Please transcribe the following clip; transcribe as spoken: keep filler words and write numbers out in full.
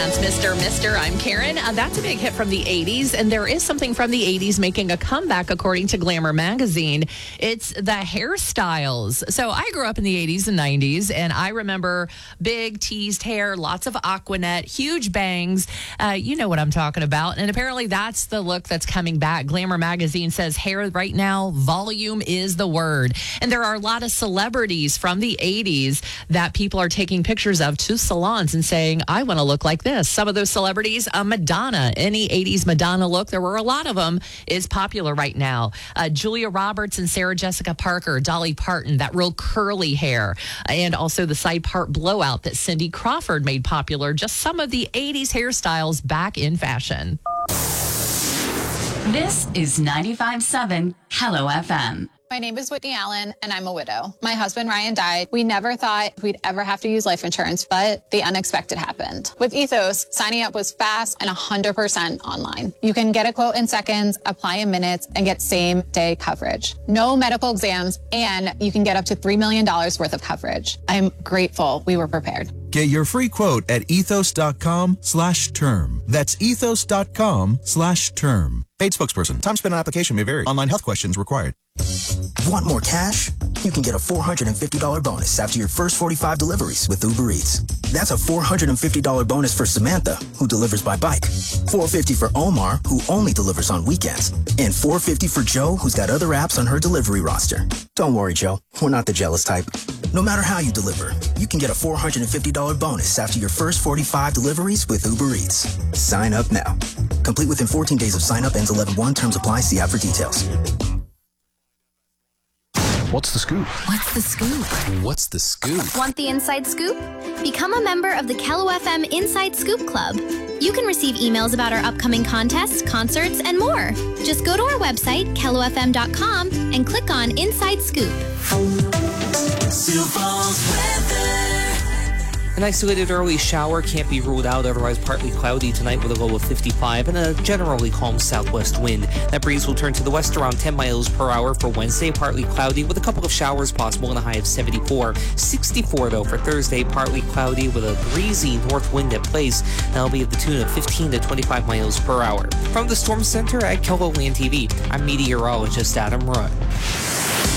That's Mister Mister I'm Karen. Uh, that's a big hit from the eighties, and there is something from the eighties making a comeback, according to Glamour magazine. It's the hairstyles. So I grew up in the eighties and nineties, and I remember big teased hair, lots of Aquanet, huge bangs. Uh, you know what I'm talking about. And apparently that's the look that's coming back. Glamour magazine says hair right now, volume is the word. And there are a lot of celebrities from the eighties that people are taking pictures of to salons and saying, I want to look like this. Some of those celebrities, uh, Madonna, any eighties Madonna look, there were a lot of them, is popular right now. Uh, Julia Roberts and Sarah Jessica Parker, Dolly Parton, that real curly hair, and also the side part blowout that Cindy Crawford made popular. Just some of the eighties hairstyles back in fashion. This is ninety-five point seven Hello F M. My name is Whitney Allen, and I'm a widow. My husband, Ryan, died. We never thought we'd ever have to use life insurance, but the unexpected happened. With Ethos, signing up was fast and one hundred percent online. You can get a quote in seconds, apply in minutes, and get same-day coverage. No medical exams, and you can get up to three million dollars worth of coverage. I'm grateful we were prepared. Get your free quote at ethos.com slash term. That's ethos.com slash term. Paid spokesperson. Time spent on application may vary. Online health questions required. Want more cash? You can get a four hundred fifty dollars bonus after your first forty-five deliveries with Uber Eats. That's a four hundred fifty dollars bonus for Samantha, who delivers by bike, four hundred fifty dollars for Omar, who only delivers on weekends, and four hundred fifty dollars for Joe, who's got other apps on her delivery roster. Don't worry, Joe. We're not the jealous type. No matter how you deliver, you can get a four hundred fifty dollars bonus after your first forty-five deliveries with Uber Eats. Sign up now. Complete within fourteen days of sign up. Ends eleven one. Terms apply. See app for details. What's the scoop? What's the scoop? What's the scoop? Want the inside scoop? Become a member of the Hello F M Inside Scoop Club. You can receive emails about our upcoming contests, concerts, and more. Just go to our website, kello f m dot com, and click on Inside Scoop. Sioux Falls weather. An isolated early shower can't be ruled out, otherwise partly cloudy tonight with a low of fifty-five and a generally calm southwest wind. That breeze will turn to the west around ten miles per hour for Wednesday, partly cloudy with a couple of showers possible and a high of seventy-four. sixty-four though for Thursday, partly cloudy with a breezy north wind at place. That'll be at the tune of fifteen to twenty-five miles per hour. From the Storm Center at KELOLAND T V, I'm meteorologist Adam Roy.